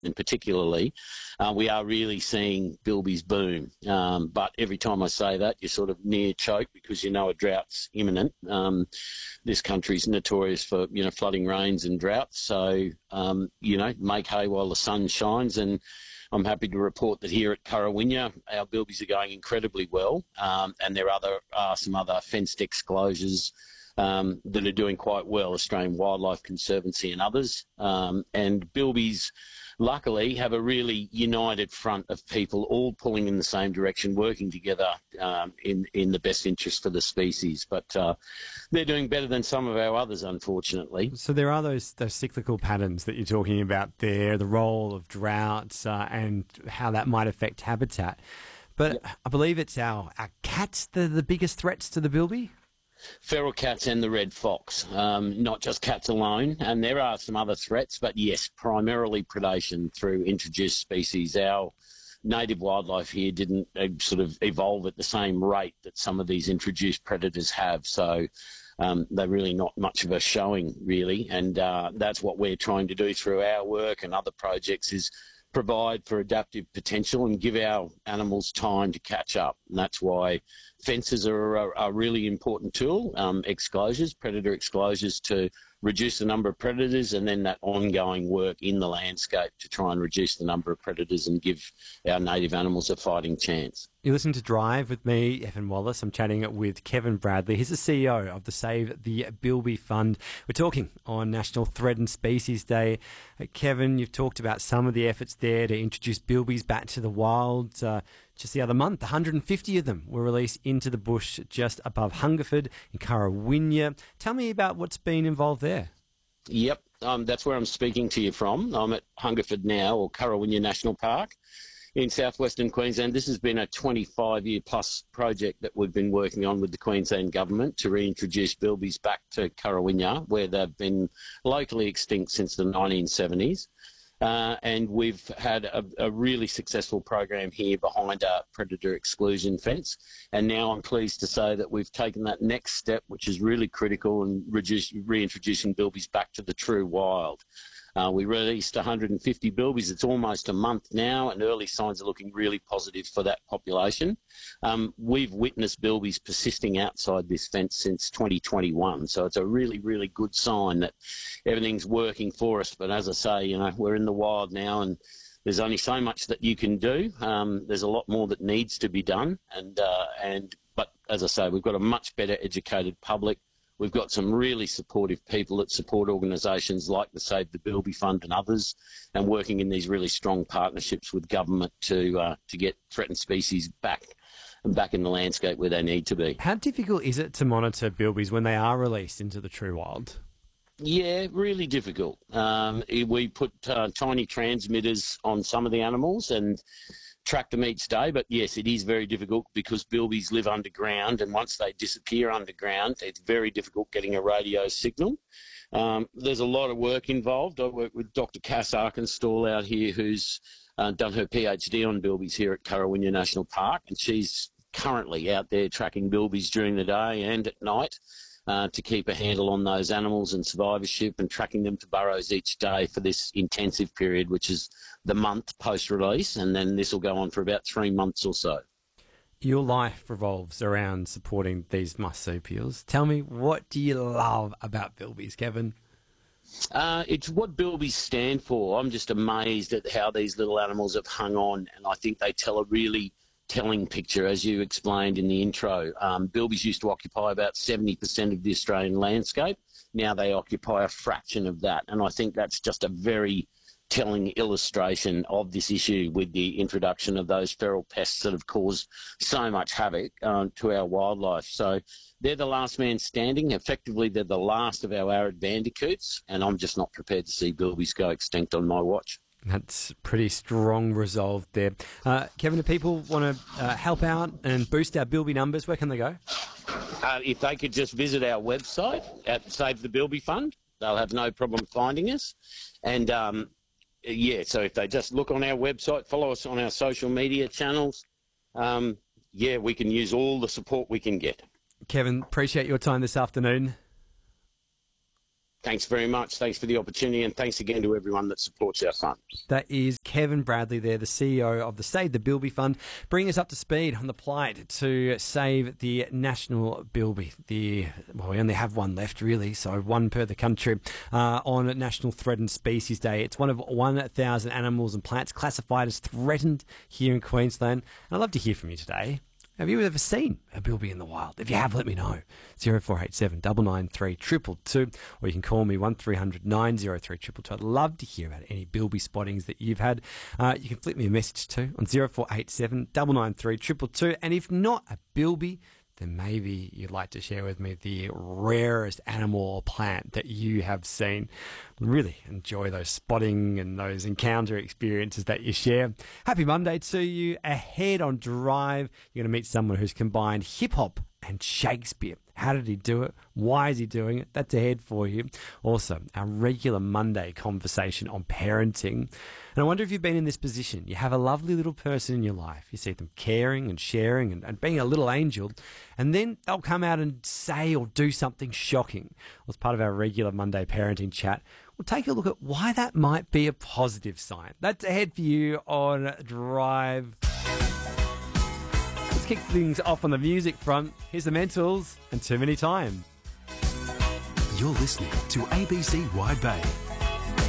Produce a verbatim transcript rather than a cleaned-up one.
and particularly, uh, we are really seeing bilbies boom. Um, but every time I say that, you're sort of near choke because you know a drought's imminent. Um, this country's notorious for, you know, flooding rains and droughts. So, um, you know, make hay while the sun shines. And I'm happy to report that here at Currawinya, our bilbies are going incredibly well. Um, and there are, other, are some other fenced exclosures um, that are doing quite well, Australian Wildlife Conservancy and others. Um, and bilbies, luckily, have a really united front of people all pulling in the same direction, working together um, in, in the best interest for the species. But uh, they're doing better than some of our others, unfortunately. So there are those those cyclical patterns that you're talking about there, the role of droughts uh, and how that might affect habitat. But yep. I believe it's our, our cats that are the biggest threats to the bilby? Feral cats and the red fox, um, not just cats alone. And there are some other threats, but yes, primarily predation through introduced species. Our native wildlife here didn't uh, sort of evolve at the same rate that some of these introduced predators have. So um, they're really not much of a showing, really. And uh, that's what we're trying to do through our work and other projects, is provide for adaptive potential and give our animals time to catch up. And that's why fences are a, a really important tool, um, exclosures, predator exclosures, to reduce the number of predators, and then that ongoing work in the landscape to try and reduce the number of predators and give our native animals a fighting chance. You listen to Drive with me, Evan Wallace. I'm chatting with Kevin Bradley. He's the C E O of the Save the Bilby Fund. We're talking on National Threatened Species Day. Uh, Kevin, you've talked about some of the efforts there to introduce bilbies back to the wild. Uh, just the other month, one hundred fifty of them were released into the bush just above Hungerford in Currawinya. Tell me about what's been involved there. Yep, um, that's where I'm speaking to you from. I'm at Hungerford now, or Currawinya National Park in southwestern Queensland. This has been a twenty-five year plus project that we've been working on with the Queensland government to reintroduce bilbies back to Currawinya, where they've been locally extinct since the nineteen seventies. Uh, and we've had a, a really successful program here behind a predator exclusion fence. And now I'm pleased to say that we've taken that next step, which is really critical, in reduce, reintroducing bilbies back to the true wild. Uh, we released one hundred fifty bilbies. It's almost a month now, and early signs are looking really positive for that population. Um, we've witnessed bilbies persisting outside this fence since twenty twenty-one, so it's a really, really good sign that everything's working for us. But as I say, you know, we're in the wild now, and there's only so much that you can do. Um, there's a lot more that needs to be done, and uh, and but as I say, we've got a much better educated public. We've got some really supportive people that support organisations like the Save the Bilby Fund and others, and working in these really strong partnerships with government to uh, to get threatened species back back in the landscape where they need to be. How difficult is it to monitor bilbies when they are released into the true wild? Yeah, really difficult. Um, we put uh, tiny transmitters on some of the animals and track them each day, but yes, it is very difficult because bilbies live underground, and once they disappear underground, it's very difficult getting a radio signal. Um, there's a lot of work involved. I work with Doctor Cass Arkenstall out here, who's uh, done her PhD on bilbies here at Currawinya National Park, and she's currently out there tracking bilbies during the day and at night uh, to keep a handle on those animals and survivorship, and tracking them to burrows each day for this intensive period, which is the month post-release, and then this will go on for about three months or so. Your life revolves around supporting these marsupials. Tell me, what do you love about bilbies, Kevin? Uh, it's what bilbies stand for. I'm just amazed at how these little animals have hung on, and I think they tell a really telling picture, as you explained in the intro. Um, bilbies used to occupy about seventy percent of the Australian landscape. Now they occupy a fraction of that, and I think that's just a very telling illustration of this issue with the introduction of those feral pests that have caused so much havoc um, to our wildlife. So they're the last man standing. Effectively, they're the last of our arid bandicoots, and I'm just not prepared to see bilbies go extinct on my watch. That's pretty strong resolve there. Uh, Kevin, if people want to uh, help out and boost our bilby numbers, where can they go? Uh, if they could just visit our website at Save the Bilby Fund, they'll have no problem finding us. And um, yeah, so if they just look on our website, follow us on our social media channels, um, yeah, we can use all the support we can get. Kevin, appreciate your time this afternoon. Thanks very much. Thanks for the opportunity, and thanks again to everyone that supports our fund. That is Kevin Bradley there, the C E O of the Save the Bilby Fund, bringing us up to speed on the plight to save the national bilby. The well, we only have one left, really, so one per the country uh, on National Threatened Species Day. It's one of one thousand animals and plants classified as threatened here in Queensland. And I'd love to hear from you today. Have you ever seen a bilby in the wild? If you have, let me know. zero four eight seven, nine nine three, two two two, or you can call me one three hundred, nine oh three, two two two. I'd love to hear about any bilby spottings that you've had. Uh, you can flip me a message too on zero four eight seven, nine nine three, two two two. And if not a bilby, then maybe you'd like to share with me the rarest animal or plant that you have seen. Really enjoy those spotting and those encounter experiences that you share. Happy Monday to you. Ahead on Drive, you're going to meet someone who's combined hip-hop and Shakespeare. How did he do it? Why is he doing it? That's ahead for you. Also, our regular Monday conversation on parenting. And I wonder if you've been in this position. You have a lovely little person in your life. You see them caring and sharing and, and being a little angel. And then they'll come out and say or do something shocking. Well, as part of our regular Monday parenting chat, we'll take a look at why that might be a positive sign. That's ahead for you on Drive. Let's kick things off on the music front. Here's the Mentals and Too Many Times. You're listening to A B C Wide Bay.